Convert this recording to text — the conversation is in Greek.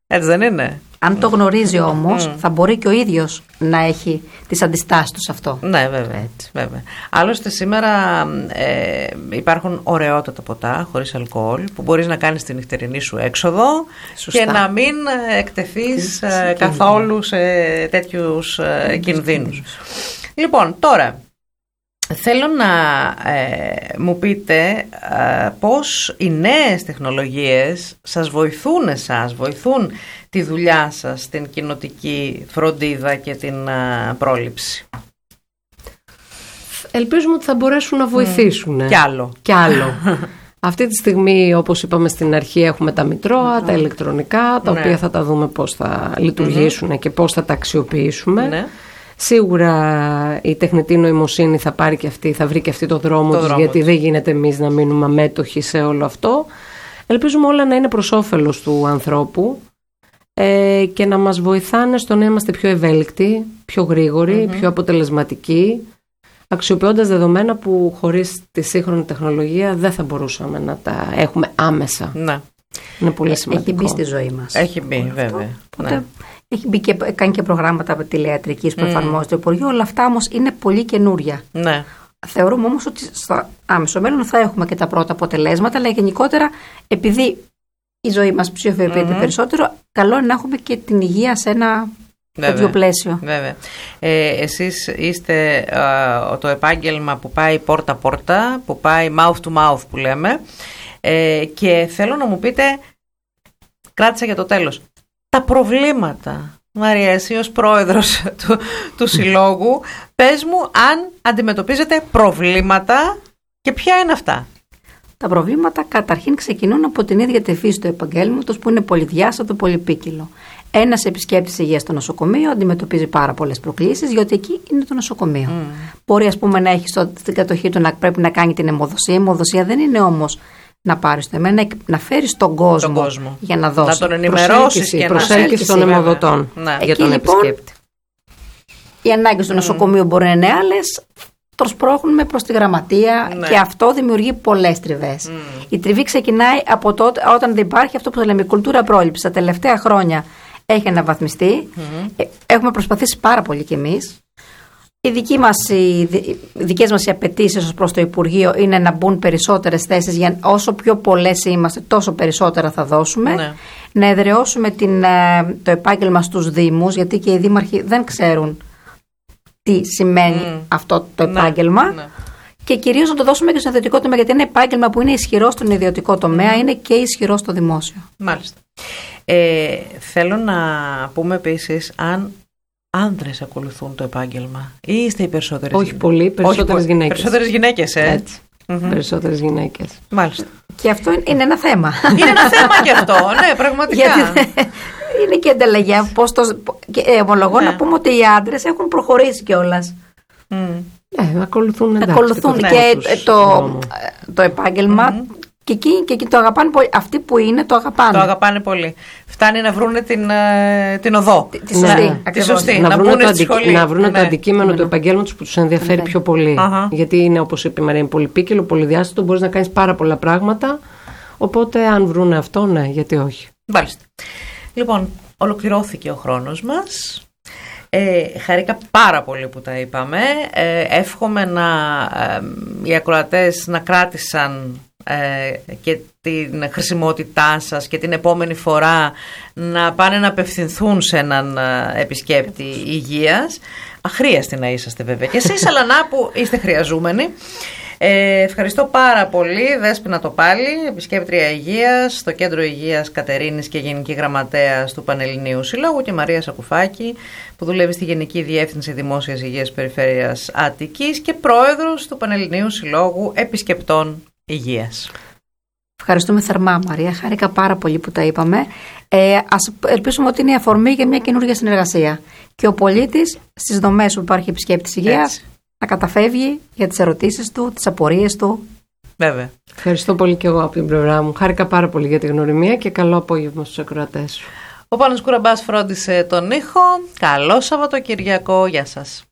Έτσι δεν είναι? Αν το γνωρίζει όμως, θα μπορεί και ο ίδιος να έχει τις αντιστάσεις του σε αυτό. Ναι, βέβαια. Έτσι, βέβαια. Άλλωστε σήμερα υπάρχουν ωραιότατα ποτά χωρίς αλκοόλ που μπορείς να κάνεις τη νυχτερινή σου έξοδο. Σωστά. Και να μην εκτεθείς καθόλου σε τέτοιους κινδύνους. Λοιπόν, τώρα θέλω να μου πείτε πώς οι νέες τεχνολογίες σας βοηθούν τη δουλειά σας στην κοινοτική φροντίδα και την πρόληψη. Ελπίζουμε ότι θα μπορέσουν να βοηθήσουν. Κι άλλο. Αυτή τη στιγμή, όπως είπαμε στην αρχή, έχουμε τα μητρώα, τα ηλεκτρονικά, τα οποία θα τα δούμε πώς θα λειτουργήσουν και πώς θα τα αξιοποιήσουμε. Ναι. Σίγουρα η τεχνητή νοημοσύνη θα πάρει και αυτή, θα βρει και αυτή το δρόμο της, γιατί δεν γίνεται εμείς να μείνουμε αμέτωχοι σε όλο αυτό. Ελπίζουμε όλα να είναι προς όφελος του ανθρώπου και να μας βοηθάνε στο να είμαστε πιο ευέλικτοι, πιο γρήγοροι, πιο αποτελεσματικοί, αξιοποιώντας δεδομένα που χωρίς τη σύγχρονη τεχνολογία δεν θα μπορούσαμε να τα έχουμε άμεσα. Ναι. Είναι πολύ σημαντικό. Έχει μπει στη ζωή μας. Έχει μπει, βέβαια. Ναι. Έχει μπει και κάνει και προγράμματα τηλεατρικής που εφαρμόζει το Υπουργείο. Όλα αυτά όμως είναι πολύ καινούρια. Ναι. Θεωρούμε όμως ότι στο άμεσο μέλλον θα έχουμε και τα πρώτα αποτελέσματα, αλλά γενικότερα, επειδή η ζωή μας ψηφιοποιείται περισσότερο, καλό είναι να έχουμε και την υγεία σε ένα τέτοιο πλαίσιο. Βέβαια. Εσείς είστε το επάγγελμα που πάει πόρτα-πόρτα, που πάει mouth-to-mouth που λέμε, και θέλω να μου πείτε, κράτησα για το τέλος, τα προβλήματα. Μαρία, εσύ ως πρόεδρος του συλλόγου, πες μου αν αντιμετωπίζετε προβλήματα και ποια είναι αυτά. Τα προβλήματα καταρχήν ξεκινούν από την ίδια τη φύση του επαγγέλματος, που είναι πολυδιάστατο, πολυπίκυλο. Ένας επισκέπτης υγείας στο νοσοκομείο αντιμετωπίζει πάρα πολλές προκλήσεις, γιατί εκεί είναι το νοσοκομείο. Μπορεί, ας πούμε, να έχει στην κατοχή του να πρέπει να κάνει την αιμοδοσία. Η αιμοδοσία δεν είναι όμως να πάρει στο εμένα, να φέρει τον κόσμο για να δώσει. Να τον ενημερώσεις και προσέλκυση των αιμοδοτών για τον επισκέπτη. Οι ανάγκες του νοσοκομείου μπορεί να είναι άλλες, προσπρώχνουμε προς τη γραμματεία και αυτό δημιουργεί πολλές τριβές. Η τριβή ξεκινάει από τότε όταν δεν υπάρχει αυτό που λέμε κουλτούρα πρόληψης. Τα τελευταία χρόνια έχει αναβαθμιστεί. Έχουμε προσπαθήσει πάρα πολύ κι εμείς. Οι δικές μας απαιτήσεις ως προς το Υπουργείο είναι να μπουν περισσότερες θέσεις, για όσο πιο πολλές είμαστε τόσο περισσότερα θα δώσουμε. Ναι. Να εδραιώσουμε το επάγγελμα στους Δήμους, γιατί και οι δήμαρχοι δεν ξέρουν τι σημαίνει αυτό το επάγγελμα. Ναι. Και κυρίως να το δώσουμε και στο ιδιωτικό τομέα, γιατί είναι επάγγελμα που είναι ισχυρό στον ιδιωτικό τομέα, είναι και ισχυρό στο δημόσιο. Μάλιστα. Θέλω να πούμε επίσης αν άνδρες ακολουθούν το επάγγελμα ή είστε οι περισσότερες? Όχι πολύ, περισσότερες γυναίκες. Περισσότερες γυναίκες, Έτσι. Περισσότερες γυναίκες. Μάλιστα. Και αυτό είναι ένα θέμα. Είναι ένα θέμα και αυτό, ναι, πραγματικά. Γιατί είναι και ανταλλαγή. Ομολογώ να πούμε ότι οι άντρες έχουν προχωρήσει κιόλας. Ακολουθούν και το επάγγελμα. Και εκεί το αγαπάνε πολύ. Αυτοί που είναι το αγαπάνε. Το αγαπάνε πολύ. Φτάνει να βρούνε την οδό. Τη σωστή. Να βρούνε το αντικείμενο του επαγγέλματος που τους ενδιαφέρει πιο πολύ. Γιατί είναι, όπως είπε η Μαρία, πολυπίκυλο, πολυδιάστατο. Μπορείς να κάνεις πάρα πολλά πράγματα. Οπότε, αν βρούνε αυτό, ναι, γιατί όχι. Μάλιστα. Λοιπόν, ολοκληρώθηκε ο χρόνος μας. Χαρήκα πάρα πολύ που τα είπαμε. Εύχομαι οι ακροατές να κράτησαν και την χρησιμότητά σας και την επόμενη φορά να πάνε να απευθυνθούν σε έναν επισκέπτη υγείας. Αχρίαστοι να είσαστε βέβαια και εσείς, αλλά να που είστε χρειαζούμενοι. Ευχαριστώ πάρα πολύ, Δέσποινα Τοπάλη, επισκέπτρια υγείας στο Κέντρο Υγείας Κατερίνης και Γενική Γραμματέας του Πανελληνίου Συλλόγου, και Μαρία Σακουφάκη, που δουλεύει στη Γενική Διεύθυνση Δημόσιας Υγείας Περιφέρειας Αττικής και πρόεδρος του Πανελληνίου Συλλόγου Επισκεπτών Υγείας. Ευχαριστούμε θερμά, Μαρία. Χάρηκα πάρα πολύ που τα είπαμε. Ας ελπίσουμε ότι είναι η αφορμή για μια καινούργια συνεργασία. Και ο πολίτης στις δομές που υπάρχει επισκέπτης υγείας να καταφεύγει για τις ερωτήσεις του, τις απορίες του. Βέβαια. Ευχαριστώ πολύ και εγώ από την πλευρά μου. Χάρηκα πάρα πολύ για τη γνωριμία και καλό απόγευμα στους ακροατές. Ο Πάνος Κουραμπάς φρόντισε τον ήχο. Καλό Σαββατοκυριακό. Γεια σας.